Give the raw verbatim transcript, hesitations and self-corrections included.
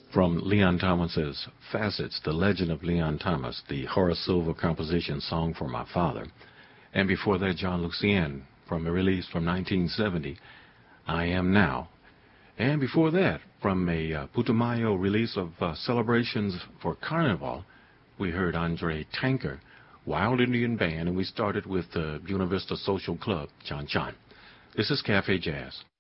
From Leon Thomas's Facets, The Legend of Leon Thomas, the Horace Silver composition Song for My Father. And before that, John Lucien from a release from nineteen seventy, I Am Now. And before that, from a uh, Putumayo release of uh, Celebrations for Carnival, we heard Andre Tanker, Wild Indian Band, and we started with the Buena Vista Social Club, Chan Chan. This is Cafe Jazz.